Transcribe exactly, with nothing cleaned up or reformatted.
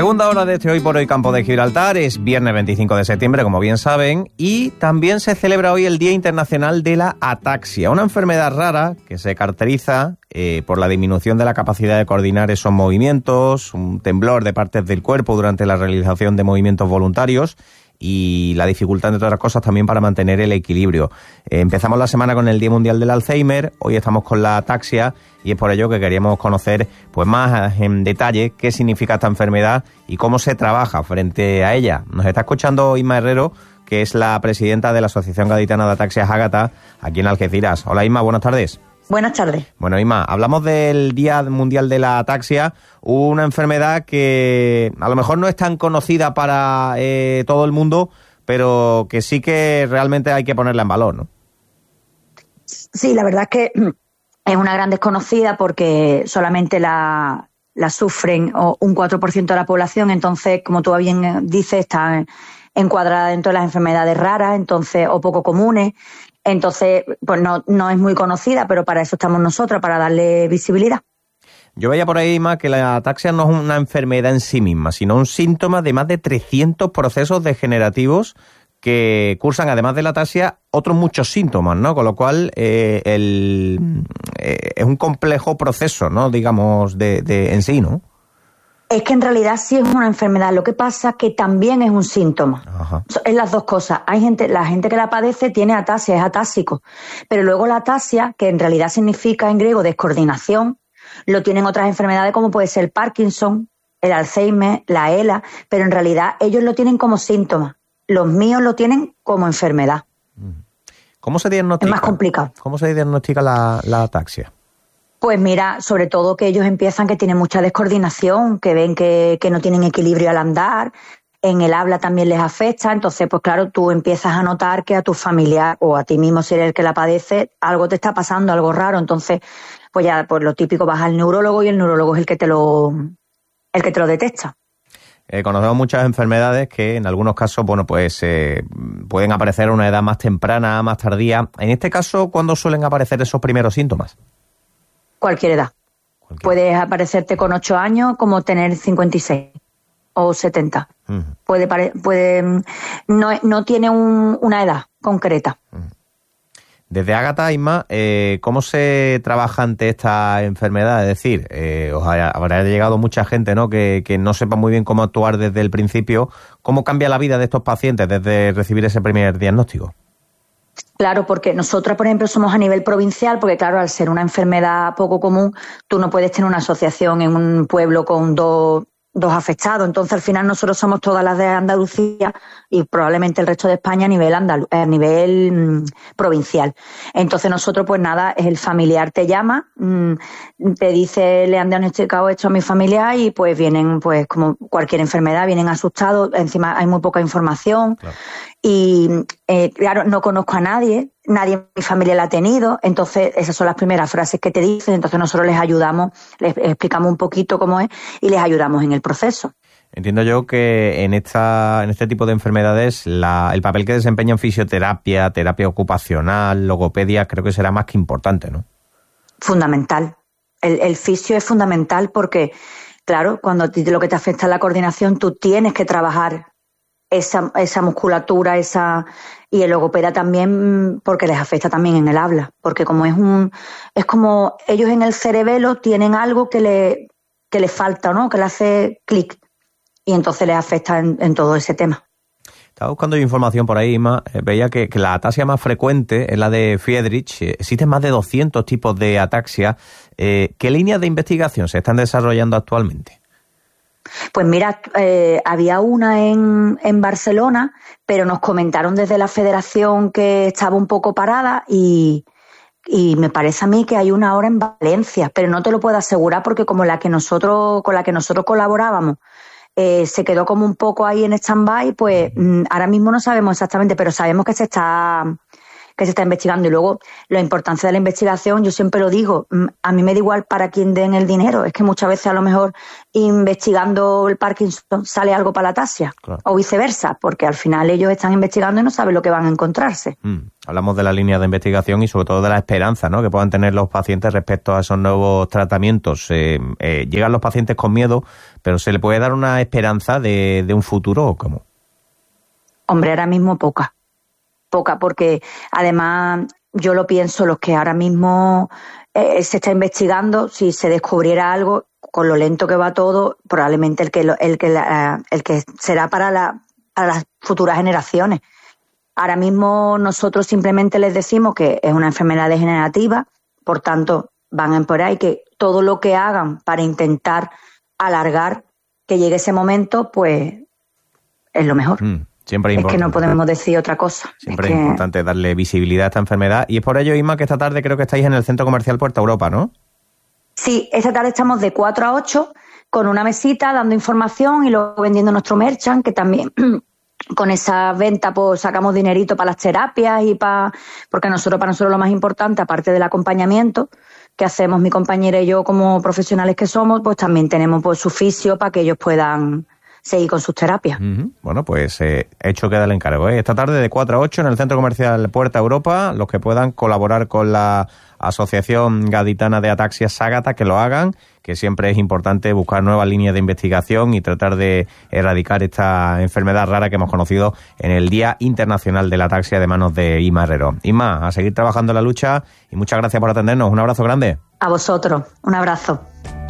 Segunda hora de este Hoy por Hoy Campo de Gibraltar. Es viernes veinticinco de septiembre, como bien saben, y también se celebra hoy el Día Internacional de la Ataxia, una enfermedad rara que se caracteriza eh, por la disminución de la capacidad de coordinar esos movimientos, un temblor de partes del cuerpo durante la realización de movimientos voluntarios y la dificultad, entre otras cosas, también para mantener el equilibrio. Eh, empezamos la semana con el Día Mundial del Alzheimer, hoy estamos con la ataxia y es por ello que queríamos conocer pues más en detalle qué significa esta enfermedad y cómo se trabaja frente a ella. Nos está escuchando Isma Herrero, que es la presidenta de la Asociación Gaditana de Ataxia Ágata, aquí en Algeciras. Hola Isma, buenas tardes. Buenas tardes. Bueno, Isma, hablamos del Día Mundial de la Ataxia, una enfermedad que a lo mejor no es tan conocida para eh, todo el mundo, pero que sí que realmente hay que ponerla en valor, ¿no? Sí, la verdad es que es una gran desconocida porque solamente la, la sufren un cuatro por ciento de la población, entonces, como tú bien dices, está encuadrada dentro de las enfermedades raras, entonces o poco comunes. Entonces, pues no, no es muy conocida, pero para eso estamos nosotros, para darle visibilidad. Yo veía por ahí, Isma, que la ataxia no es una enfermedad en sí misma, sino un síntoma de más de trescientos procesos degenerativos que cursan, además de la ataxia, otros muchos síntomas, ¿no? Con lo cual, eh, el, eh, es un complejo proceso, ¿no? Digamos, de, de en sí, ¿no? Es que en realidad sí es una enfermedad, lo que pasa es que también es un síntoma. Ajá. Es las dos cosas. Hay gente, la gente que la padece tiene ataxia, es atáxico. Pero luego la ataxia, que en realidad significa en griego descoordinación, lo tienen otras enfermedades como puede ser el Parkinson, el Alzheimer, la E L A, pero en realidad ellos lo tienen como síntoma. Los míos lo tienen como enfermedad. ¿Cómo se diagnostica? Es más complicado. ¿Cómo se diagnostica la, la ataxia? Pues mira, sobre todo que ellos empiezan que tienen mucha descoordinación, que ven que, que no tienen equilibrio al andar, en el habla también les afecta, entonces pues claro, tú empiezas a notar que a tu familiar o a ti mismo, si eres el que la padece, algo te está pasando, algo raro, entonces pues ya pues lo típico, vas al neurólogo y el neurólogo es el que te lo, el que te lo detecta. Eh, conocemos muchas enfermedades que en algunos casos, bueno, pues eh, pueden aparecer a una edad más temprana, más tardía. En este caso, ¿cuándo suelen aparecer esos primeros síntomas? Cualquier edad. Cualquier. Puedes aparecerte con ocho años como tener cincuenta y seis o setenta. Uh-huh. Puede, puede no, no tiene un, una edad concreta. Uh-huh. Desde Ágata, Isma, eh, ¿cómo se trabaja ante esta enfermedad? Es decir, eh, os habrá llegado mucha gente, ¿no?, que, que no sepa muy bien cómo actuar desde el principio. ¿Cómo cambia la vida de estos pacientes desde recibir ese primer diagnóstico? Claro, porque nosotros, por ejemplo, somos a nivel provincial, porque claro, al ser una enfermedad poco común, tú no puedes tener una asociación en un pueblo con dos, dos afectados. Entonces, al final, nosotros somos todas las de Andalucía y probablemente el resto de España a nivel andalu- a nivel mmm, provincial. Entonces, nosotros, pues nada, el familiar te llama, mmm, te dice, le han diagnosticado esto a mi familiar y pues vienen, pues como cualquier enfermedad, vienen asustados. Encima hay muy poca información. Claro. Y, eh, claro, no conozco a nadie, nadie en mi familia la ha tenido, entonces esas son las primeras frases que te dicen, entonces nosotros les ayudamos, les explicamos un poquito cómo es y les ayudamos en el proceso. Entiendo yo que en esta en este tipo de enfermedades la, el papel que desempeñan fisioterapia, terapia ocupacional, logopedia, creo que será más que importante, ¿no? Fundamental. El, el fisio es fundamental porque, claro, cuando lo que te afecta es la coordinación, tú tienes que trabajar esa, esa musculatura, esa y el logopeda también, porque les afecta también en el habla, porque como es un es como ellos en el cerebelo tienen algo que le que les falta, ¿no?, que le hace clic y entonces les afecta en, en todo ese tema. Estaba buscando información por ahí, Isma. Eh, veía que, que la ataxia más frecuente es la de Friedreich. Eh, existen más de doscientos tipos de ataxia. Eh, ¿Qué líneas de investigación se están desarrollando actualmente? Pues mira, eh, había una en, en Barcelona, pero nos comentaron desde la federación que estaba un poco parada y, y me parece a mí que hay una ahora en Valencia, pero no te lo puedo asegurar porque como la que nosotros, con la que nosotros colaborábamos, eh, se quedó como un poco ahí en stand-by, pues mm, ahora mismo no sabemos exactamente, pero sabemos que se está que se está investigando. Y luego, la importancia de la investigación, yo siempre lo digo, a mí me da igual para quién den el dinero. Es que muchas veces a lo mejor investigando el Parkinson sale algo para la ataxia, claro. O viceversa, porque al final ellos están investigando y no saben lo que van a encontrarse. Mm. Hablamos de la línea de investigación y sobre todo de la esperanza, ¿no?, que puedan tener los pacientes respecto a esos nuevos tratamientos. Eh, eh, llegan los pacientes con miedo, pero ¿se le puede dar una esperanza de, de un futuro o cómo? Hombre, ahora mismo poca. Poca, porque además yo lo pienso, los que ahora mismo eh, se está investigando, si se descubriera algo, con lo lento que va todo, probablemente el que lo, el que la, el que será para, la, para las futuras generaciones. Ahora mismo nosotros simplemente les decimos que es una enfermedad degenerativa, por tanto van a empeorar y que todo lo que hagan para intentar alargar que llegue ese momento, pues es lo mejor. Mm. Siempre es, es que no podemos decir otra cosa. Siempre es, es que... importante darle visibilidad a esta enfermedad. Y es por ello, Inma, que esta tarde creo que estáis en el Centro Comercial Puerta Europa, ¿no? Sí, esta tarde estamos de cuatro a ocho con una mesita dando información y luego vendiendo nuestro merchant, que también con esa venta pues sacamos dinerito para las terapias y para... Porque nosotros, para nosotros lo más importante, aparte del acompañamiento que hacemos mi compañera y yo como profesionales que somos, pues también tenemos pues su fisio para que ellos puedan... seguir con sus terapias. Uh-huh. Bueno, pues eh, hecho queda el encargo. ¿eh? Esta tarde de cuatro a ocho en el Centro Comercial Puerta Europa, los que puedan colaborar con la Asociación Gaditana de Ataxia Ságata, que lo hagan, que siempre es importante buscar nuevas líneas de investigación y tratar de erradicar esta enfermedad rara que hemos conocido en el Día Internacional de la Ataxia de manos de Inma Herrero. Inma, a seguir trabajando en la lucha y muchas gracias por atendernos. Un abrazo grande. A vosotros, un abrazo.